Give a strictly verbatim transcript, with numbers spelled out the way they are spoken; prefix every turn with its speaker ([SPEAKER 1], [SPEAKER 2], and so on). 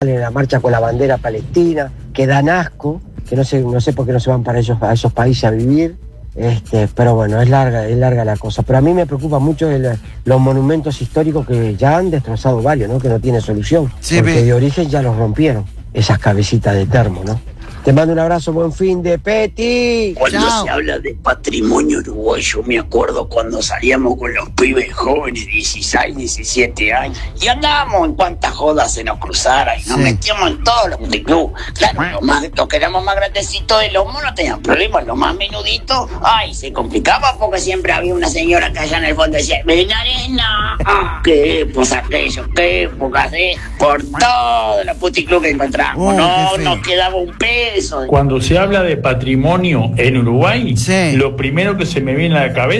[SPEAKER 1] en la marcha con la bandera palestina, que dan asco, que no sé, no sé por qué no se van para ellos, a esos países a vivir. Este, pero bueno, es larga, es larga la cosa. Pero a mí me preocupa mucho el, los monumentos históricos que ya han destrozado varios, ¿no? Que no tiene solución. Sí, porque ve. De origen ya los rompieron, esas cabecitas de termo, ¿no? Te mando un abrazo, buen fin de Peti.
[SPEAKER 2] Cuando Chao. Se habla de patrimonio uruguayo, me acuerdo cuando salíamos con los pibes jóvenes, dieciséis, diecisiete años, y andábamos en cuantas jodas se nos cruzaran, y nos sí. metíamos en todos los puticlubs. Claro, los, más, los que éramos más grandecitos de los monos tenían problemas, los más menuditos, ay, se complicaba porque siempre había una señora que allá en el fondo decía, ven arena, ah, qué épocas aquello, qué épocas, eh, por todos los puticlubs que encontramos, oh, no nos quedaba un peso.
[SPEAKER 3] Cuando se habla de patrimonio en Uruguay, sí. lo primero que se me viene a la cabeza